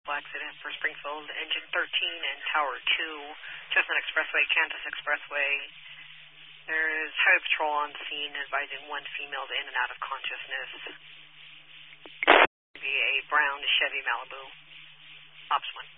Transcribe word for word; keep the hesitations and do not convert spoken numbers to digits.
accident for Springfield Engine thirteen and Tower two, Chestnut Expressway, Kansas Expressway. There is Highway Patrol on scene advising one female in and out of consciousness. Be a brown Chevy Malibu. Ops one.